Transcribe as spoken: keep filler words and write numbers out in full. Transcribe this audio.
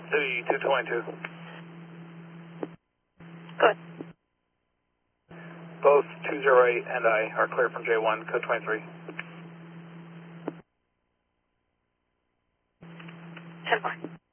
City two twenty-two. Good. Both two zero eight and I are clear from J one, code twenty-three. ten four.